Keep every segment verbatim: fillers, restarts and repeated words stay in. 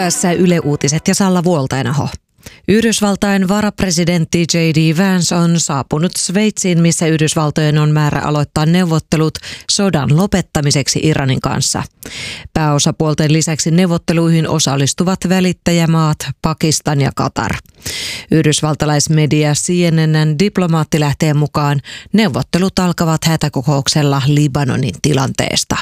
Tässä Yle Uutiset ja Salla Vuoltainaho. Yhdysvaltain varapresidentti J D Vance on saapunut Sveitsiin, missä Yhdysvaltojen on määrä aloittaa neuvottelut sodan lopettamiseksi Iranin kanssa. Pääosapuolten lisäksi neuvotteluihin osallistuvat välittäjämaat Pakistan ja Katar. Yhdysvaltalaismedia C N N:n diplomaattilähteen mukaan neuvottelut alkavat hätäkokouksella Libanonin tilanteesta.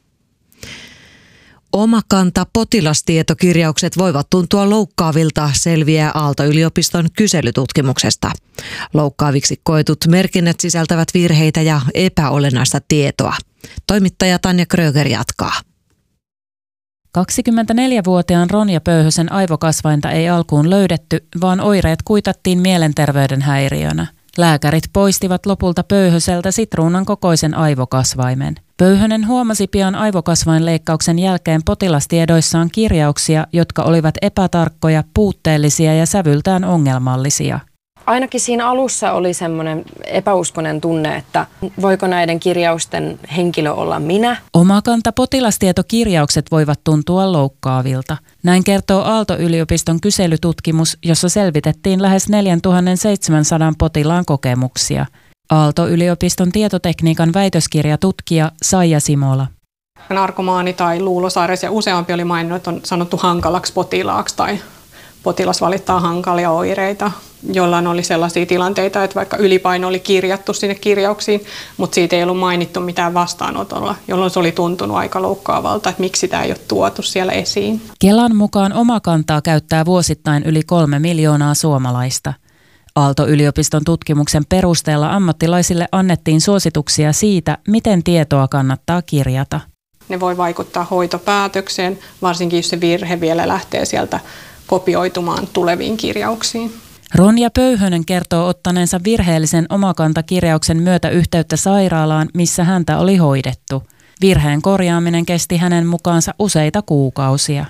Omakanta potilastietokirjaukset voivat tuntua loukkaavilta, selviää Aalto-yliopiston kyselytutkimuksesta. Loukkaaviksi koetut merkinnät sisältävät virheitä ja epäolennaista tietoa. Toimittaja Tanja Kröger jatkaa. kaksikymmentäneljävuotiaan Ronja Pöyhösen aivokasvainta ei alkuun löydetty, vaan oireet kuitattiin mielenterveyden häiriönä. Lääkärit poistivat lopulta Pöyhöseltä sitruunan kokoisen aivokasvaimen. Pöyhönen huomasi pian aivokasvainleikkauksen jälkeen potilastiedoissaan kirjauksia, jotka olivat epätarkkoja, puutteellisia ja sävyltään ongelmallisia. Ainakin siinä alussa oli semmoinen epäuskonen tunne, että voiko näiden kirjausten henkilö olla minä. Omakanta potilastietokirjaukset voivat tuntua loukkaavilta. Näin kertoo Aalto-yliopiston kyselytutkimus, jossa selvitettiin lähes neljätuhattaseitsemänsataa potilaan kokemuksia. Aalto-yliopiston tietotekniikan väitöskirjatutkija Saija Simola. Narkomaani tai luulosairaus ja useampi oli maininnut, että on sanottu hankalaksi potilaaksi tai potilas valittaa hankalia oireita, jollain oli sellaisia tilanteita, että vaikka ylipaino oli kirjattu sinne kirjauksiin, mutta siitä ei ollut mainittu mitään vastaanotolla, jolloin se oli tuntunut aika loukkaavalta, että miksi sitä ei ole tuotu siellä esiin. Kelan mukaan Omakantaa käyttää vuosittain yli kolme miljoonaa suomalaista. Aalto-yliopiston tutkimuksen perusteella ammattilaisille annettiin suosituksia siitä, miten tietoa kannattaa kirjata. Ne voi vaikuttaa hoitopäätökseen, varsinkin jos se virhe vielä lähtee sieltä kopioitumaan tuleviin kirjauksiin. Ronja Pöyhönen kertoo ottaneensa virheellisen Omakanta-kirjauksen myötä yhteyttä sairaalaan, missä häntä oli hoidettu. Virheen korjaaminen kesti hänen mukaansa useita kuukausia.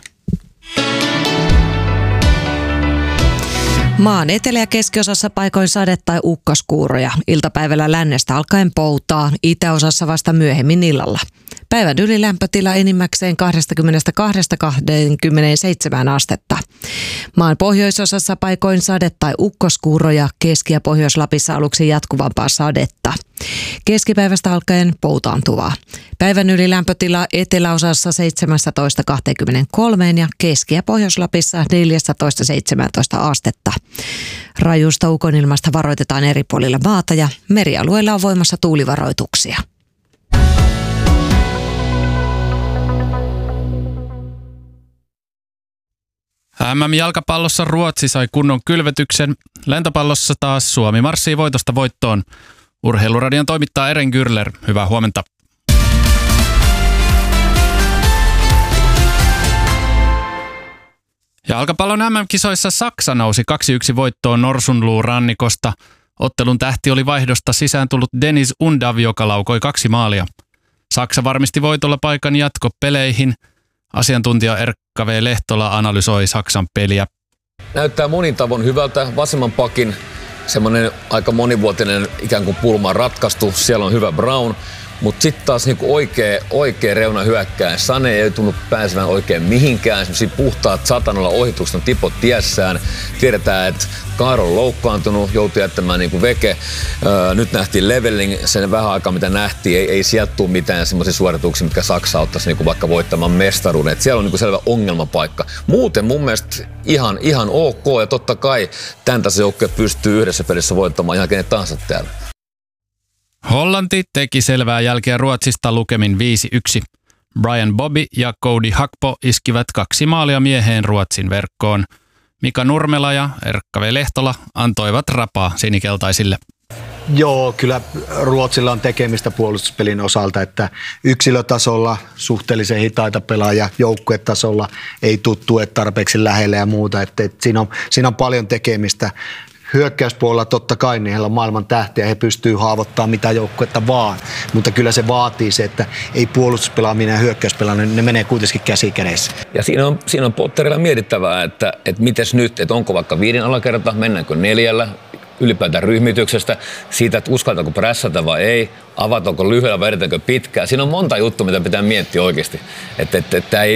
Maan etelä- ja keskiosassa paikoin sade- tai ukkoskuuroja. Iltapäivällä lännestä alkaen poutaa, itäosassa vasta myöhemmin illalla. Päivän ylilämpötila enimmäkseen kaksikymmentäkaksi kaksikymmentäseitsemän astetta. Maan pohjoisosassa paikoin sade- tai ukkoskuuroja, Keski- ja Pohjois-Lapissa aluksi jatkuvampaa sadetta. Keskipäivästä alkaen poutaantuvaa. Päivän ylilämpötila eteläosassa seitsemästätoista kaksikymmentäkolme ja Keski- ja Pohjois-Lapissa neljästätoista seitsemääntoista astetta. Rajusta ukonilmasta varoitetaan eri puolilla maata ja merialueilla on voimassa tuulivaroituksia. M M-jalkapallossa Ruotsi sai kunnon kylvetyksen. Lentopallossa taas Suomi marssii voitosta voittoon. Urheiluradion toimittaa Eren Gürler. Hyvää huomenta. Jalkapallon M M-kisoissa Saksa nousi kaksi yksi voittoon Norsunluurannikosta. Ottelun tähti oli vaihdosta sisään tullut Deniz Undav, joka laukoi kaksi maalia. Saksa varmisti voitolla paikan jatkopeleihin. Asiantuntija Erkka V. Lehtola analysoi Saksan peliä. Näyttää monin tavoin hyvältä. Vasemman pakin semmoinen aika monivuotinen ikään kuin pulma on ratkaistu. Siellä on hyvä Brown. Mutta sitten taas niinku oikea, oikea reuna hyökkää. Sane ei tunnu pääsevän oikein mihinkään. Sellaisia puhtaat satanolla ohitukset on tipot tiessään. Tiedetään, että Kaaro on loukkaantunut, joutui jättämään niinku veke. Öö, nyt nähtiin leveling, sen vähän aikaa mitä nähtiin. Ei, ei sieltä tule mitään semmoisia suorituksia, mitkä Saksa ottaisi niinku vaikka voittamaan mestaruuden. Et siellä on niinku selvä ongelmapaikka. Muuten mun mielestä ihan, ihan ok. Ja totta kai tämän tason joukkue pystyy yhdessä pelissä voittamaan ihan kenet tahansa täällä. Hollanti teki selvää jälkeä Ruotsista lukemin viisi yksi. Brian Bobby ja Cody Hakpo iskivät kaksi maalia mieheen Ruotsin verkkoon. Mika Nurmela ja Erkka V. Lehtola antoivat rapaa sinikeltaisille. Joo, kyllä Ruotsilla on tekemistä puolustuspelin osalta, että yksilötasolla suhteellisen hitaita pelaajia, joukkuetasolla ei tule tuet tarpeeksi lähelle ja muuta. Että, että siinä, on, siinä on paljon tekemistä. Hyökkäyspuolella totta kai niin heillä on maailman tähtiä, he pystyy haavoittamaan mitä joukkuetta vaan, mutta kyllä se vaatii se, että ei puolustuspelaaminen ja hyökkäyspelaaminen, ne menee kuitenkin käsi kädessä. Ja siinä on, siinä on Potterilla mietittävää, että, että mites nyt, että onko vaikka viiden alakerta, mennäänkö neljällä, ylipäätään ryhmityksestä, siitä, että uskaltaako prässätä vai ei, avataanko lyhyellä vai edetäänkö pitkään. Siinä on monta juttua, mitä pitää miettiä oikeasti, että, että, että ei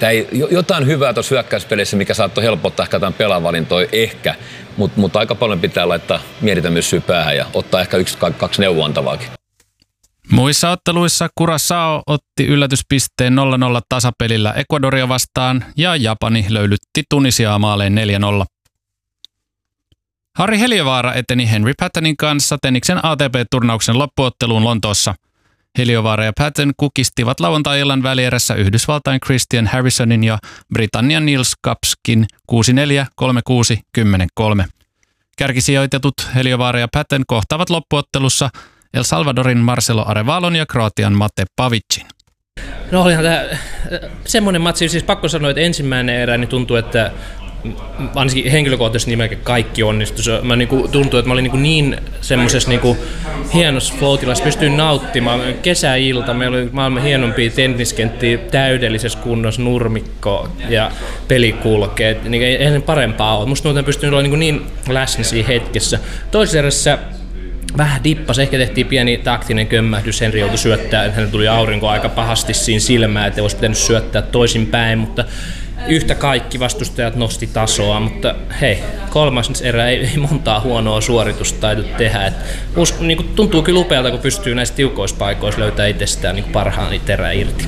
Että ei, jotain hyvää tuossa hyökkäyspelissä, mikä saattoi helpottaa ehkä jotain pelaavalintoja, ehkä, mutta mut aika paljon pitää laittaa mieritämyssyä päähän ja ottaa ehkä yksi, kaksi neuvoantavaakin. Muissa otteluissa Curaçao otti yllätyspisteen nolla nolla tasapelillä Ecuadoria vastaan ja Japani löylytti Tunisiaa maaleen neljä nolla. Harri Heliövaara eteni Henry Pattonin kanssa tenniksen A T P-turnauksen loppuotteluun Lontoossa. Heliövaara ja Patton kukistivat lauantai-illan välierässä Yhdysvaltain Christian Harrisonin ja Britannian Niels Kapskin kuusi neljä, kolme kuusi, kymmenen kolme. Kärkisijoitetut Heliövaara ja Patton kohtaavat loppuottelussa El Salvadorin Marcelo Arevalon ja Kroatian Mate Pavicin. No olihan tämä semmoinen matsi, siis pakko sanoa, että ensimmäinen erä niin tuntuu, että ainakin henkilökohtaisesti niin melkein kaikki onnistui. Mä niinku, tuntuu, että mä olin niinku niin semmoisessa niinku hienossa flow-tilassa, pystyin nauttimaan. Kesäilta, meillä oli maailman hienompia tenniskenttiä täydellisessä kunnossa, nurmikko ja pelikulkeet. Niin ei sen parempaa ole. Musta tuntuu, että pystyin olla niinku niin läsnä siinä hetkessä. Toisessa erässä vähän dippas, ehkä tehtiin pieni taktinen kömmähdys, Henri joutui syöttää, hänelle tuli aurinko aika pahasti siinä silmään, että olisi pitänyt syöttää toisinpäin, mutta yhtä kaikki vastustajat nosti tasoa, mutta hei, kolmas erä ei, ei montaa huonoa suoritusta taidu tehdä. Et usko, niin kuin tuntuu kyllä upealta, kun pystyy näissä tiukoissa paikoissa löytää itsestään niin parhaan terää irti.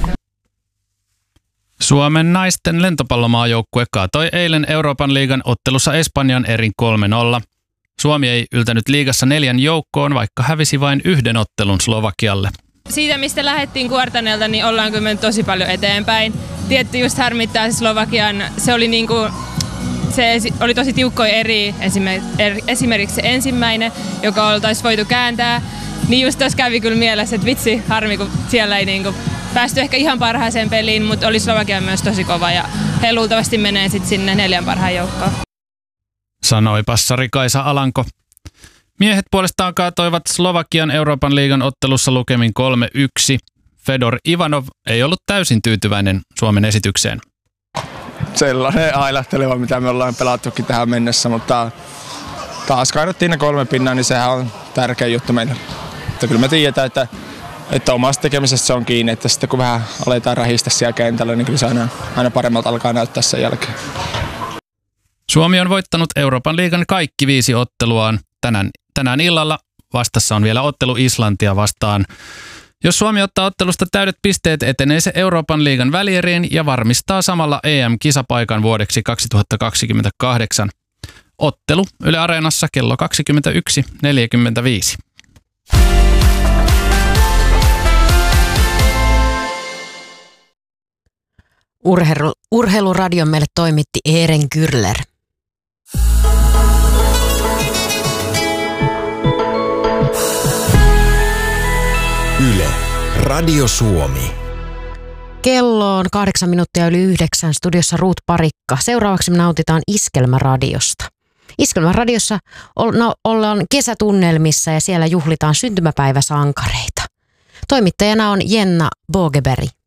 Suomen naisten lentopallomaajoukkue kaatoi eilen Euroopan liigan ottelussa Espanjan erin kolme nolla. Suomi ei yltänyt liigassa neljän joukkoon, vaikka hävisi vain yhden ottelun Slovakialle. Siitä, mistä lähdettiin Kuortanelta, niin ollaan kyllä mennyt tosi paljon eteenpäin. Tietty just harmittaa se Slovakian, se oli, niinku, se oli tosi tiukkoja eri, esimerkiksi se ensimmäinen, joka oltaisiin voitu kääntää. Niin just tuossa kävi kyllä mielessä, että vitsi, harmi, kun siellä ei niinku päästy ehkä ihan parhaaseen peliin, mutta oli Slovakia myös tosi kova ja he luultavasti menee sitten sinne neljän parhaan joukkoon. Sanoi passari Kaisa Alanko. Miehet puolestaan kaatoivat Slovakian Euroopan liigan ottelussa lukemin kolme yksi. Fedor Ivanov ei ollut täysin tyytyväinen Suomen esitykseen. Sellainen ailahteleva, mitä me ollaan pelattukin tähän mennessä, mutta taas kaadettiin ne kolme pinnaa, niin sehän on tärkeä juttu meille. Että kyllä me tiedetään, että, että omasta tekemisestä se on kiinni, että sitten kun vähän aletaan rähistä siellä kentällä, niin kyllä se aina, aina paremmalta alkaa näyttää sen jälkeen. Suomi on voittanut Euroopan liigan kaikki viisi otteluaan. Tänään, tänään illalla vastassa on vielä ottelu Islantia vastaan. Jos Suomi ottaa ottelusta täydet pisteet, etenee se Euroopan liigan välieriin ja varmistaa samalla E M-kisapaikan vuodeksi kaksituhattakaksikymmentäkahdeksan. Ottelu Yle Areenassa kello kaksikymmentäyksi neljäkymmentäviisi. Urheilu, urheiluradion meille toimitti Eeren Kyrler. Yle, Radio Suomi. Kello on kahdeksan minuuttia yli yhdeksän, studiossa Ruut Parikka. Seuraavaksi me nautitaan Iskelmäradiosta. Iskelmäradiossa ollaan kesätunnelmissa ja siellä juhlitaan syntymäpäiväsankareita. Toimittajana on Jenna Bogeberg.